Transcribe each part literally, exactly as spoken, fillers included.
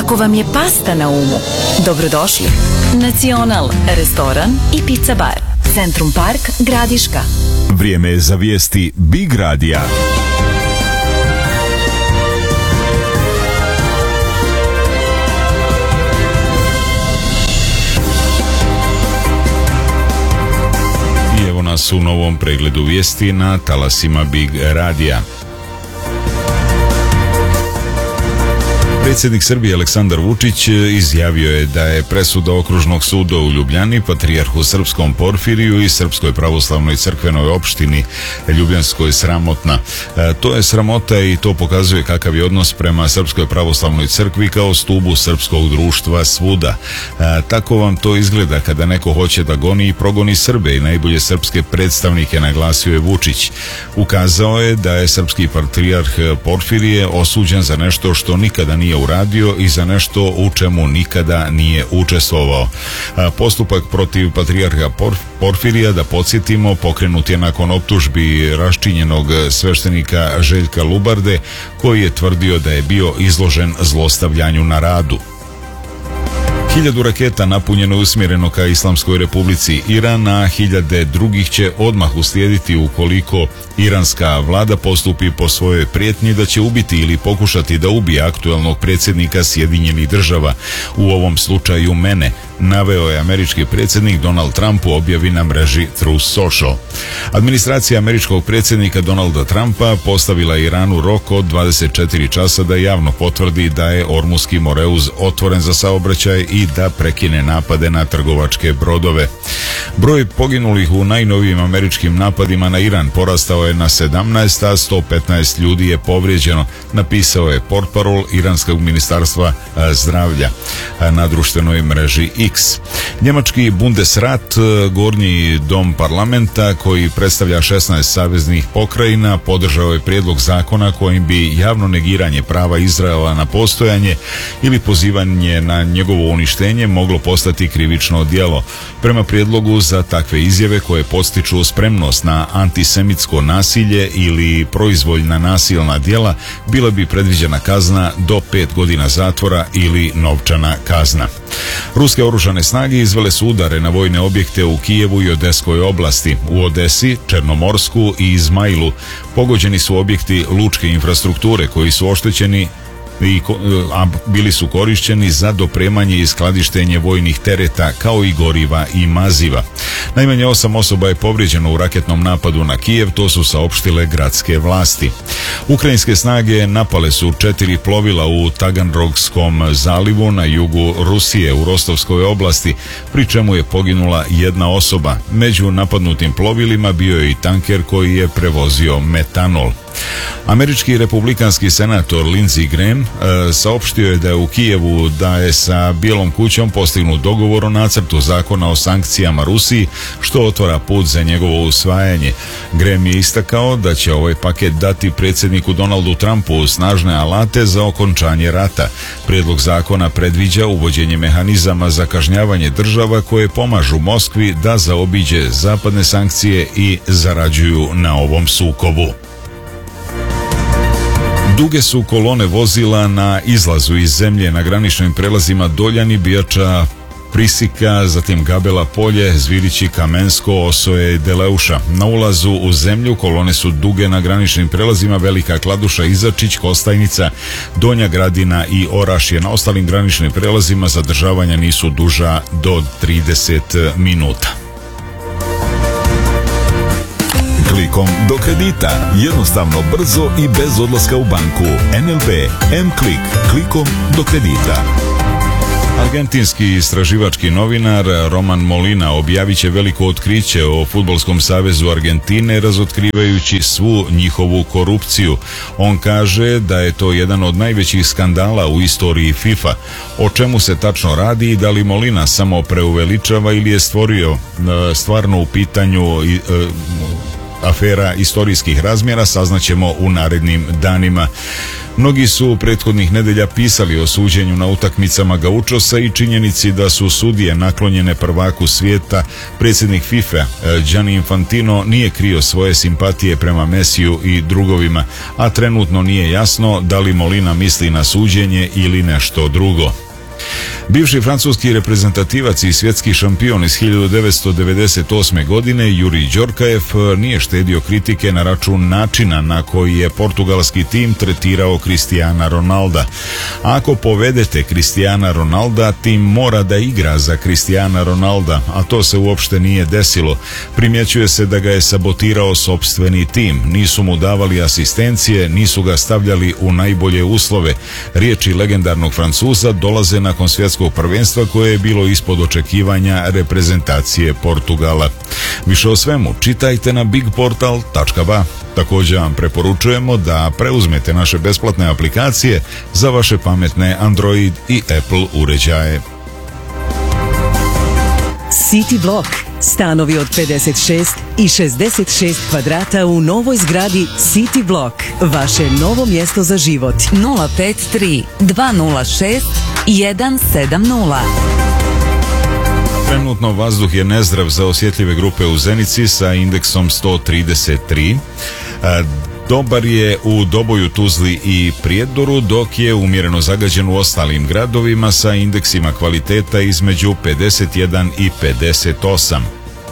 Ako vam je pasta na umu, dobrodošli. Nacional, restoran i pizza bar. Centrum Park, Gradiška. Vrijeme je za vijesti Big Radija. I evo nas u novom pregledu vijesti na talasima Big Radija. Predsjednik Srbije Aleksandar Vučić izjavio je da je presuda Okružnog suda u Ljubljani patrijarhu srpskom Porfiriju i Srpskoj pravoslavnoj crkvenoj opštini Ljubljanskoj sramotna. E, to je sramota i to pokazuje kakav je odnos prema Srpskoj pravoslavnoj crkvi kao stubu srpskog društva svuda. E, tako vam to izgleda kada neko hoće da goni i progoni Srbe i najbolje srpske predstavnike, naglasio je Vučić. Ukazao je da je srpski patrijarh Porfirije osuđen za nešto što nikada nije uradio i za nešto u čemu nikada nije učestvovao. Postupak protiv patrijarha Porfirija, da podsjetimo, pokrenut je nakon optužbi raščinjenog sveštenika Željka Lubarde, koji je tvrdio da je bio izložen zlostavljanju na radu. Hiljadu raketa napunjeno i usmjereno ka Islamskoj Republici Iran, a hiljade drugih će odmah uslijediti ukoliko iranska vlada postupi po svojoj prijetnji da će ubiti ili pokušati da ubije aktuelnog predsjednika Sjedinjenih država, u ovom slučaju mene, naveo je američki predsjednik Donald Trump u objavi na mreži Truth Social. Administracija američkog predsjednika Donalda Trumpa postavila Iranu rok od dvadeset četiri časa da javno potvrdi da je Ormuski Moreuz otvoren za saobraćaj i da prekine napade na trgovačke brodove. Broj poginulih u najnovijim američkim napadima na Iran porastao je na sedamnaest, a sto petnaest ljudi je povrijeđeno, napisao je portparol iranskog ministarstva zdravlja na društvenoj mreži X. Njemački Bundesrat, gornji dom parlamenta koji predstavlja šesnaest saveznih pokrajina, podržao je prijedlog zakona kojim bi javno negiranje prava Izraela na postojanje ili pozivanje na njegovo uništenje moglo postati krivično djelo. Prema prijedlogu, za takve izjave koje podstiču spremnost na antisemitsko nasilje ili proizvoljna nasilna djela bila bi predviđena kazna do pet godina zatvora ili novčana kazna. Ruske oružane snage izvele su udare na vojne objekte u Kijevu i Odeskoj oblasti. U Odesi, Černomorsku i Izmailu pogođeni su objekti lučke infrastrukture koji su oštećeni, a bili su korišćeni za dopremanje i skladištenje vojnih tereta kao i goriva i maziva. Najmanje osam osoba je povrijeđeno u raketnom napadu na Kijev, to su saopštile gradske vlasti. Ukrajinske snage napale su četiri plovila u Taganrogskom zalivu na jugu Rusije u Rostovskoj oblasti, pri čemu je poginula jedna osoba. Među napadnutim plovilima bio je i tanker koji je prevozio metanol. Američki republikanski senator Lindsey Graham e, saopštio je da je u Kijevu da je sa Bijelom kućom postignut dogovor o nacrtu zakona o sankcijama Rusiji, što otvara put za njegovo usvajanje. Graham je istakao da će ovaj paket dati predsjedniku Donaldu Trumpu snažne alate za okončanje rata. Prijedlog zakona predviđa uvođenje mehanizama za kažnjavanje država koje pomažu Moskvi da zaobiđe zapadne sankcije i zarađuju na ovom sukobu. Duge su kolone vozila na izlazu iz zemlje na graničnim prelazima Doljani, Bijača, Prisika, zatim Gabela Polje, Zvirići, Kamensko, Osoje i Deleuša. Na ulazu u zemlju kolone su duge na graničnim prelazima Velika Kladuša, Izačić, Kostajnica, Donja Gradina i Orašje. Na ostalim graničnim prelazima zadržavanja nisu duža do trideset minuta. Klikom do kredita. Jednostavno, brzo i bez odlaska u banku. N L B M-Klik. Klikom do kredita. Argentinski istraživački novinar Roman Molina objavit će veliko otkriće o Fudbalskom savezu Argentine, razotkrivajući svu njihovu korupciju. On kaže da je to jedan od najvećih skandala u istoriji FIFA. O čemu se tačno radi i da li Molina samo preuveličava ili je stvorio stvarno u pitanju afera istorijskih razmjera, saznaćemo u narednim danima. Mnogi su prethodnih nedelja pisali o suđenju na utakmicama Gaučosa i činjenici da su sudije naklonjene prvaku svijeta. Predsjednik FIFA Gianni Infantino nije krio svoje simpatije prema Mesiju i drugovima, a trenutno nije jasno da li Molina misli na suđenje ili nešto drugo. Bivši francuski reprezentativac i svjetski šampion iz hiljadu devetsto devedeset osme. godine Jurij Đorkaev nije štedio kritike na račun načina na koji je portugalski tim tretirao Cristiana Ronalda. Ako povedete Cristiana Ronalda, tim mora da igra za Cristiana Ronalda, a to se uopšte nije desilo. Primjećuje se da ga je sabotirao sopstveni tim, nisu mu davali asistencije, nisu ga stavljali u najbolje uslove. Riječi legendarnog Francuza dolaze nakon svjetskog prvenstva koje je bilo ispod očekivanja reprezentacije Portugala. Više o svemu čitajte na big portal tačka ba. Također vam preporučujemo da preuzmete naše besplatne aplikacije za vaše pametne Android i Apple uređaje. City Block. Stanovi od pedeset šest i šezdeset šest kvadrata u novoj zgradi City Block. Vaše novo mjesto za život. nula pet tri dva nula šest jedan sedam nula. Trenutno vazduh je nezdrav za osjetljive grupe u Zenici sa indeksom sto trideset tri. Dobar je u Doboju, Tuzli i Prijedoru, dok je umjereno zagađen u ostalim gradovima sa indeksima kvaliteta između pedeset jedan i pedeset osam.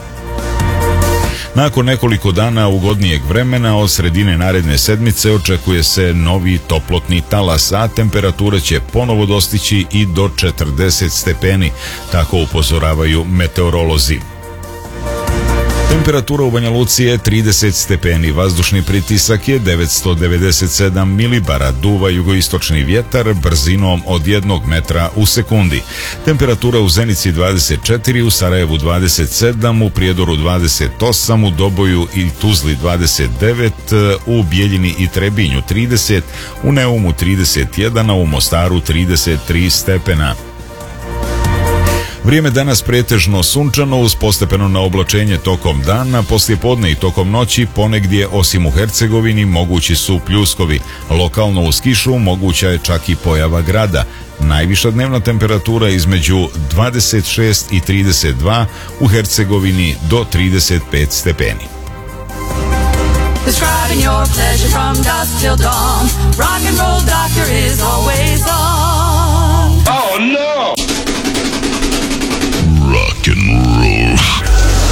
Nakon nekoliko dana ugodnijeg vremena od sredine naredne sedmice očekuje se novi toplotni talas, a temperature će ponovo dostići i do četrdeset stepeni, tako upozoravaju meteorolozi. Temperatura u Banja Luci je trideset stepeni, vazdušni pritisak je devetsto devedeset sedam milibara, duva jugoistočni vjetar brzinom od jednog metra u sekundi. Temperatura u Zenici dvadeset četiri, u Sarajevu dvadeset sedam, u Prijedoru dvadeset osam, u Doboju i Tuzli dvadeset devet, u Bijeljini i Trebinju trideset, u Neumu trideset jedan, a u Mostaru trideset tri stepena. Vrijeme danas pretežno sunčano uz postepeno naoblačenje tokom dana, poslijepodne i tokom noći ponegdje osim u Hercegovini mogući su pljuskovi. Lokalno uz kišu moguća je čak i pojava grada. Najviša dnevna temperatura između dvadeset šest i trideset dva, u Hercegovini do trideset pet stepeni. Describing your pleasure from dusk till dawn. Rock and roll doctor is always on.